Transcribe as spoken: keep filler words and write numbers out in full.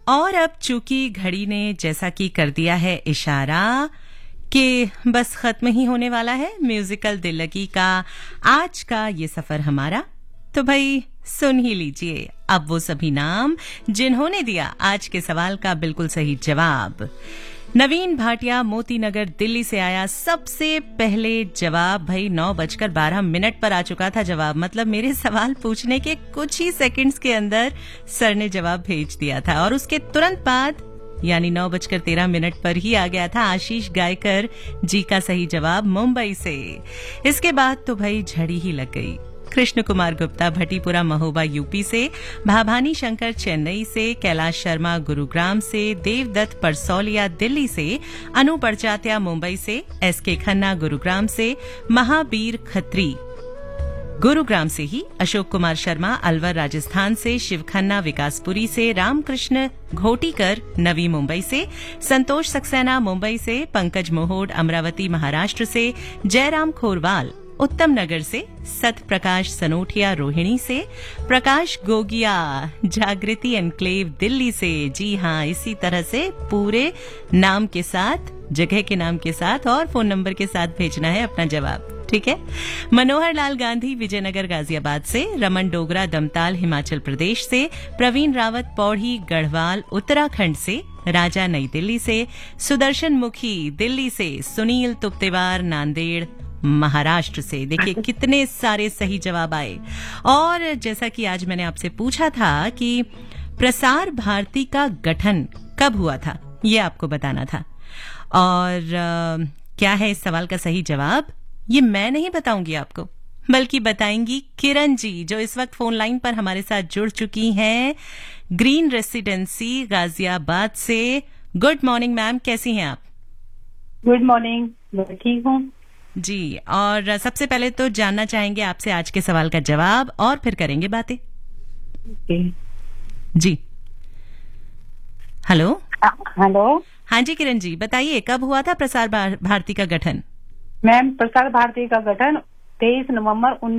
और अब चूंकि घड़ी ने जैसा कि कर दिया है इशारा कि बस खत्म ही होने वाला है म्यूजिकल दिल्लगी का आज का ये सफर हमारा, तो भाई सुन ही लीजिए अब वो सभी नाम जिन्होंने दिया आज के सवाल का बिल्कुल सही जवाब। नवीन भाटिया मोती नगर दिल्ली से आया सबसे पहले जवाब। भाई नौ बजकर बारह मिनट पर आ चुका था जवाब, मतलब मेरे सवाल पूछने के कुछ ही सेकंड्स के अंदर सर ने जवाब भेज दिया था। और उसके तुरंत बाद यानी नौ बजकर तेरह मिनट पर ही आ गया था आशीष गायकर जी का सही जवाब मुंबई से। इसके बाद तो भाई झड़ी ही लग गई। कृष्ण कुमार गुप्ता भटीपुरा महोबा यूपी से, भाभानी शंकर चेन्नई से, कैलाश शर्मा गुरुग्राम से, देवदत्त परसौलिया दिल्ली से, अनु परचात्या मुंबई से, एस के खन्ना गुरुग्राम से, महावीर खत्री गुरुग्राम से ही, अशोक कुमार शर्मा अलवर राजस्थान से, शिव खन्ना विकासपुरी से, रामकृष्ण घोटीकर नवी मुंबई से, संतोष सक्सेना मुंबई से, पंकज मोहोड अमरावती महाराष्ट्र से, जयराम खोरवाल उत्तम नगर से, सत प्रकाश सनोठिया रोहिणी से, प्रकाश गोगिया जागृति एनक्लेव दिल्ली से। जी हाँ, इसी तरह से पूरे नाम के साथ, जगह के नाम के साथ और फोन नंबर के साथ भेजना है अपना जवाब, ठीक है। मनोहर लाल गांधी विजयनगर गाजियाबाद से, रमन डोगरा दमताल हिमाचल प्रदेश से, प्रवीण रावत पौड़ी गढ़वाल उत्तराखंड से, राजा नई दिल्ली से, सुदर्शन मुखी दिल्ली से, सुनील तुप्तेवार नांदेड़ महाराष्ट्र से। देखिए कितने सारे सही जवाब आए। और जैसा कि आज मैंने आपसे पूछा था कि प्रसार भारती का गठन कब हुआ था, ये आपको बताना था। और आ, क्या है इस सवाल का सही जवाब, ये मैं नहीं बताऊंगी आपको, बल्कि बताएंगी किरण जी, जो इस वक्त फोन लाइन पर हमारे साथ जुड़ चुकी हैं ग्रीन रेसिडेंसी गाजियाबाद से। गुड मॉर्निंग मैम, कैसी हैं आप? गुड मॉर्निंग, मैं ठीक हूँ जी। और सबसे पहले तो जानना चाहेंगे आपसे आज के सवाल का जवाब और फिर करेंगे बातें। जी हेलो हेलो हाँ जी किरण जी, बताइए कब हुआ था प्रसार भारती का गठन? मैम, प्रसार भारती का गठन तेईस नवंबर